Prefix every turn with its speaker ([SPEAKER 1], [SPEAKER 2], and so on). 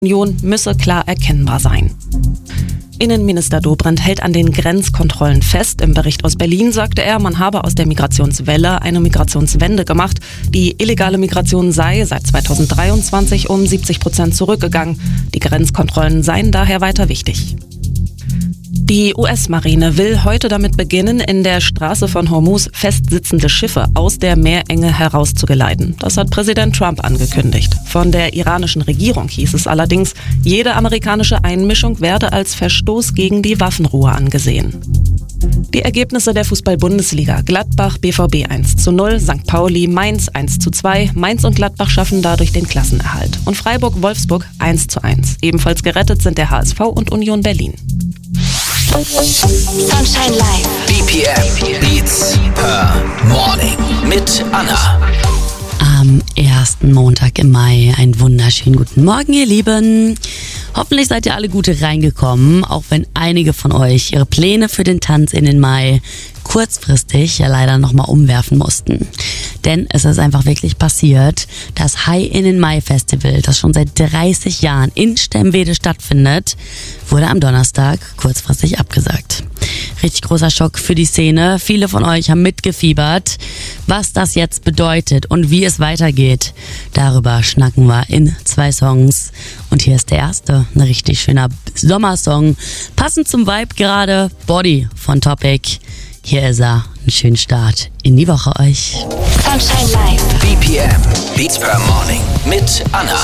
[SPEAKER 1] Union müsse klar erkennbar sein. Innenminister Dobrindt hält an den Grenzkontrollen fest. Im Bericht aus Berlin sagte er, man habe aus der Migrationswelle eine Migrationswende gemacht. Die illegale Migration sei seit 2023 um 70% zurückgegangen. Die Grenzkontrollen seien daher weiter wichtig. Die US-Marine will heute damit beginnen, in der Straße von Hormuz festsitzende Schiffe aus der Meerenge herauszugeleiten. Das hat Präsident Trump angekündigt. Von der iranischen Regierung hieß es allerdings, jede amerikanische Einmischung werde als Verstoß gegen die Waffenruhe angesehen. Die Ergebnisse der Fußball-Bundesliga: Gladbach, BVB 1:0, St. Pauli, Mainz 1:2. Mainz und Gladbach schaffen dadurch den Klassenerhalt. Und Freiburg-Wolfsburg 1:1. Ebenfalls gerettet sind der HSV und Union Berlin.
[SPEAKER 2] Sunshine Live.
[SPEAKER 3] BPM Beats per Morning mit Anna.
[SPEAKER 4] Am ersten Montag im Mai. Einen wunderschönen guten Morgen, ihr Lieben. Hoffentlich seid ihr alle gut reingekommen, auch wenn einige von euch ihre Pläne für den Tanz in den Mai kurzfristig ja leider nochmal umwerfen mussten. Denn es ist einfach wirklich passiert. Das High in den Mai Festival, das schon seit 30 Jahren in Stemwede stattfindet, wurde am Donnerstag kurzfristig abgesagt. Richtig großer Schock für die Szene. Viele von euch haben mitgefiebert. Was das jetzt bedeutet und wie es weitergeht, darüber schnacken wir in 2 Songs. Und hier ist der erste, ein richtig schöner Sommersong. Passend zum Vibe gerade, Body von Topic. Hier ist er, einen schönen Start in die Woche euch.
[SPEAKER 2] Sunshine Live.
[SPEAKER 3] BPM Beats per Morning mit Anna.